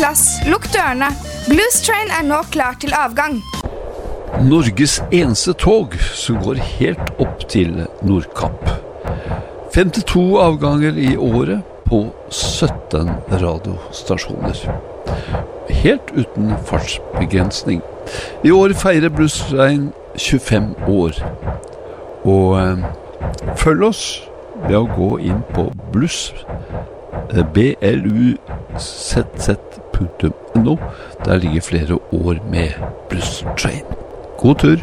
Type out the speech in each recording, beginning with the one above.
plass, lukk dørene. Blues Train nå klar til avgang. Norges eneste tog som går helt opp til Nordkapp. 52 avganger I året på 17 radiostasjoner. Helt uten fartsbegrensning. I år feirer Blues Train 25 år. Og følg oss ved å gå inn på bluzz.no. Der ligger flere år med Blues Train. God tur!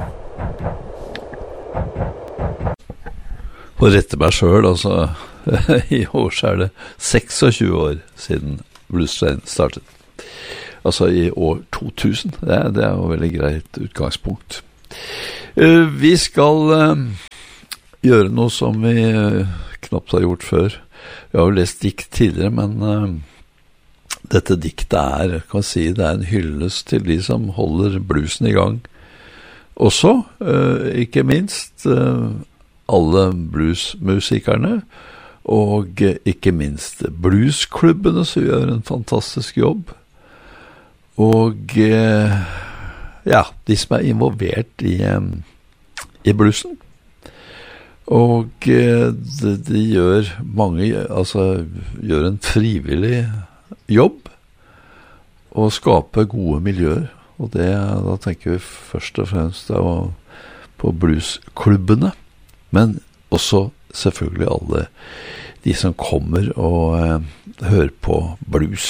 Å rette meg selv, altså, I år så det 26 år siden Blues Train startet. Altså I år 2000, det jo veldig greit utgangspunkt. Vi skal gjøre noe som vi knapt har gjort før. Vi har jo lest dikt tidligere, men dette diktet kan si, det en hyllest til de som holder bluesen I gang. Også, ikke minst, alle bluesmusikerne, og ikke minst bluesklubbene som gjør en fantastisk jobb. Og ja, de som involvert I bluesen. Og de gjør gjør en frivillig jobb og skaper gode miljøer. Og da tenker vi først og fremst på bluesklubbene, men også selvfølgelig alle de som kommer og hører på blues,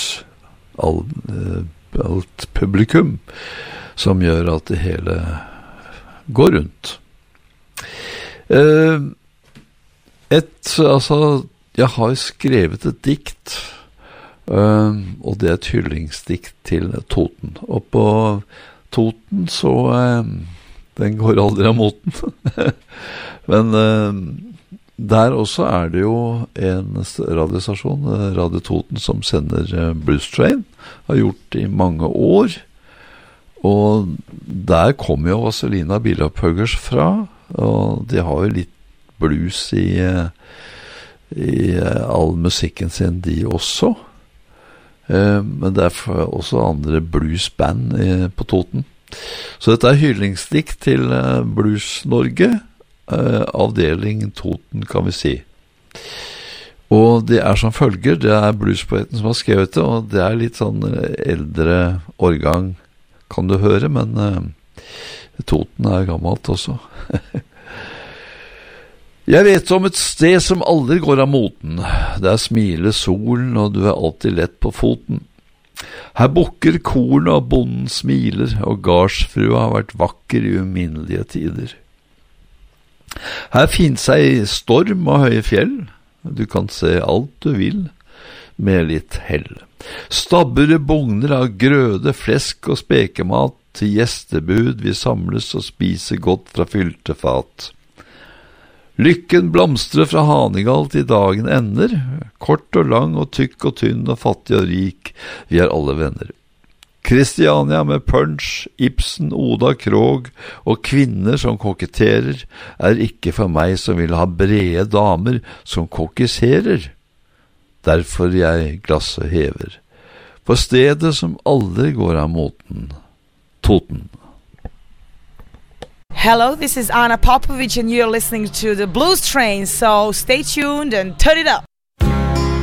alt publikum som gjør at det hele går rundt. Jeg har skrevet et dikt, og det et hyllingsdikt til Toten. Og på Toten så, den går aldri av moten. Men der også det jo en radiostasjon, Radio Toten, som sender Blues Train, har gjort I mange år. Og der kommer jo Vazelina Bilopphøggers fra, og de har jo litt blues I all musikken sin, de også. Men det også andre bluesband på Toten. Så dette hyllingsdikt til Blues Norge, avdeling Toten, kan vi si. Og det som følger, det bluespoeten som har skrevet det, og det litt sånn eldre årgang, kan du høre, men Toten gammelt også. Jeg vet om et sted som aldri går av moten. Der smiler solen, og du alltid lett på foten. Her bukker korn, og bonden smiler, og gardsfrua har vært vakker I uminnelige tider. Her finnes seg storm og høye fjell. Du kan se alt du vil, med litt hell. Stabbere bugner av grøde, flesk og spekemat. Til gjestebud vi samles og spiser godt fra fylte fat. Lykken blomstrer fra Hanegal til dagen ender, kort og lang og tykk og tynn og fattig og rik, vi alle venner. Kristiania med punch, Ibsen, Oda Krog og kvinner som koketterer, ikke for meg som vil ha brede damer som kokisserer. Derfor jeg glasset hever, på stedet som aldri går av moten, Toten. Hello, this is Anna Popovic and you're listening to the Blues Train, so stay tuned and turn it up.